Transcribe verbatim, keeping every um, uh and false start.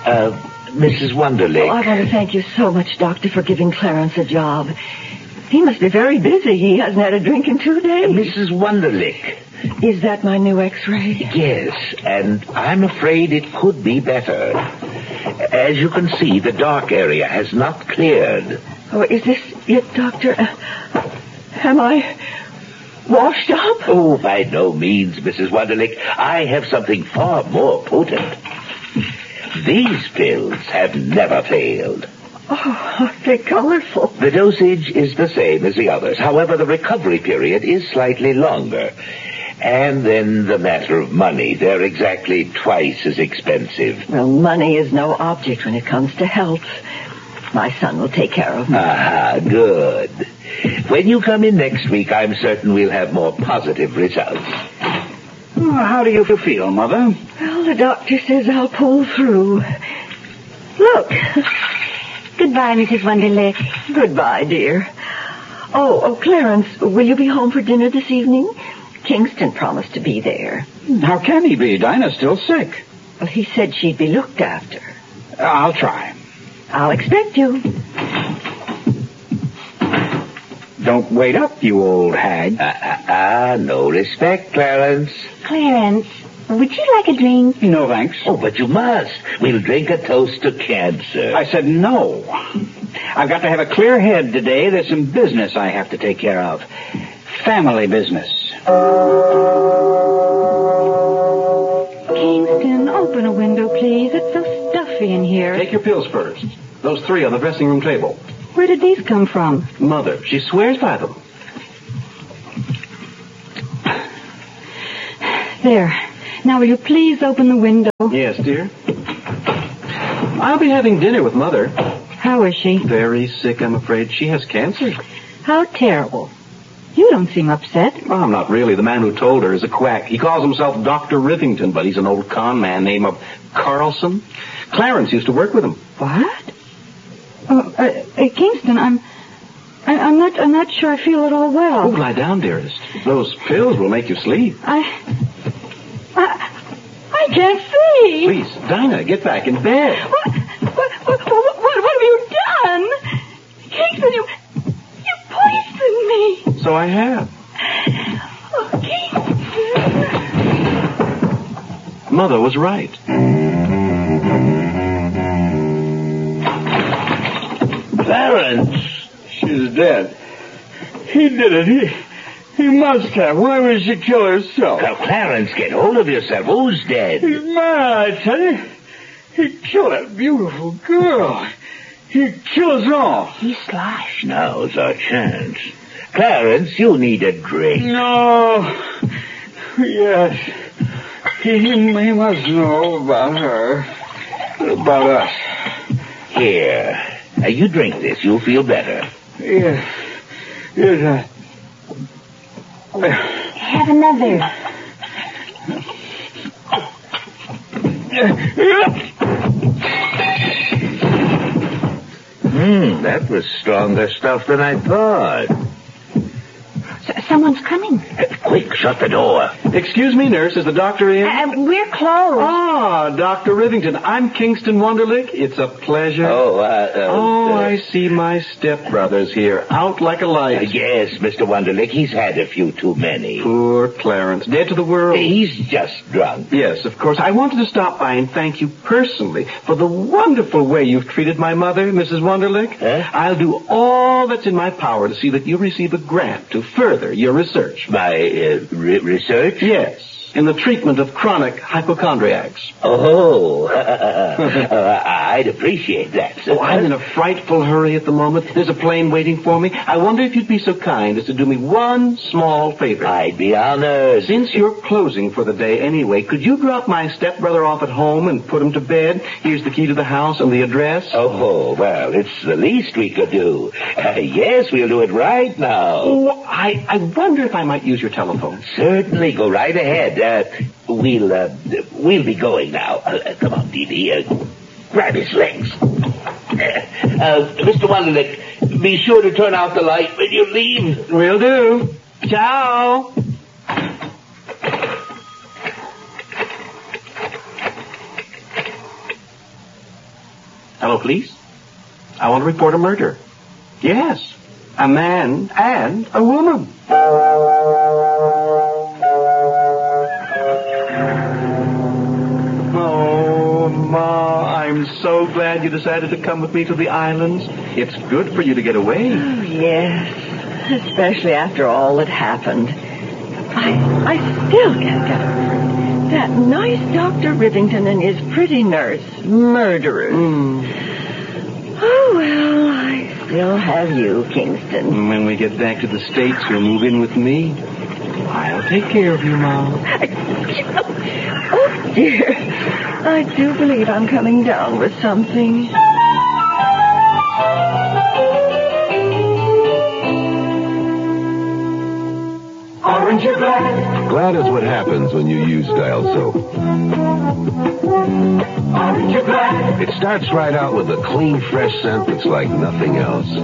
Uh, Missus Wonderlick. Oh, I want to thank you so much, Doctor, for giving Clarence a job. He must be very busy. He hasn't had a drink in two days. Uh, Missus Wonderlick. Is that my new x-ray? Yes, and I'm afraid it could be better. As you can see, the dark area has not cleared. Oh, is this it, Doctor? Uh, am I washed up? Oh, by no means, Missus Wonderlick. I have something far more potent. These pills have never failed. Oh, they're colorful. The dosage is the same as the others. However, the recovery period is slightly longer. And then the matter of money. They're exactly twice as expensive. Well, money is no object when it comes to health. My son will take care of me. Ah, good. When you come in next week, I'm certain we'll have more positive results. Oh, how do you feel, Mother? Well, the doctor says I'll pull through. Look. Goodbye, Missus Wonderlick. Goodbye, dear. Oh, oh, Clarence, will you be home for dinner this evening? Kingston promised to be there. How can he be? Dinah's still sick. Well, he said she'd be looked after. I'll try. I'll expect you. Don't wait up, you old hag. Ah, ah, ah, no respect, Clarence. Clarence, would you like a drink? No, thanks. Oh, but you must. We'll drink a toast to cancer. I said no. I've got to have a clear head today. There's some business I have to take care of. Family business. Kingston, open a window, please. It's so stuffy in here. Take your pills first. Those three on the dressing room table. Where did these come from? Mother, she swears by them. There. Now, will you please open the window? Yes, dear. I'll be having dinner with Mother. How is she? Very sick, I'm afraid. She has cancer. How terrible. You don't seem upset. Well, I'm not really. The man who told her is a quack. He calls himself Doctor Rivington, but he's an old con man named of Carlson. Clarence used to work with him. What? Uh, uh, uh, Kingston, I'm... I, I'm not I'm not sure I feel at all well. Oh, lie down, dearest. Those pills will make you sleep. I... I... I can't see. Please, Dinah, get back in bed. What? What, what, what, what have you done? Kingston, you... You poisoned me. So I have. Oh, Kingston. Mother was right. Clarence! She's dead. He did it. He, he must have. Why would she kill herself? Now, Clarence, get hold of yourself. Who's dead? He's mad, I tell you. He killed that beautiful girl. He'd kill us all. He's sly. Now's our chance. Clarence, you need a drink. No. Yes. He, he must know about her. About us. Here. Now, you drink this. You'll feel better. Yes. Yes, I... Have another. Hmm, that was stronger stuff than I thought. S- someone's coming. Uh, quick, shut the door. Excuse me, nurse. Is the doctor in? Uh, we're closed. Ah, Doctor Rivington. I'm Kingston Wonderlick. It's a pleasure. Oh, uh... uh Oh, uh, I see my stepbrother's here, out like a uh, light. yes, Mister Wonderlick. He's had a few too many. Poor Clarence, dead to the world. He's just drunk. Yes, of course. I wanted to stop by and thank you personally for the wonderful way you've treated my mother, Missus Wonderlick. Huh? I'll do all that's in my power to see that you receive a grant to further your research. My uh, re- research? Yes, in the treatment of chronic hypochondriacs. Oh, uh, I'd appreciate that, sir. Oh, I'm in a frightful hurry at the moment. There's a plane waiting for me. I wonder if you'd be so kind as to do me one small favor. I'd be honored. Since you're closing for the day anyway, could you drop my stepbrother off at home and put him to bed? Here's the key to the house and the address. Oh, well, it's the least we could do. Uh, yes, we'll do it right now. Oh, I, I wonder if I might use your telephone. Certainly, go right ahead. Uh, we'll, uh, we'll be going now. Uh, come on, Dee Dee. Uh, grab his legs. Uh, uh, Mister Wonderlick, be sure to turn out the light when you leave. Will do. Ciao. Hello, police? I want to report a murder. Yes, a man and a woman. Oh, Ma, I'm so glad you decided to come with me to the islands. It's good for you to get away. Oh, yes, especially after all that happened. I, I still can't get over it. That nice Doctor Rivington and his pretty nurse, murderers. Mm. Oh, well, I still have you, Kingston. When we get back to the States, you'll move in with me. I'll take care of you, Ma. Oh, dear. I do believe I'm coming down with something. Orange or glad? Glad is what happens when you use Dial soap. Orange or glad? It starts right out with a clean, fresh scent that's like nothing else.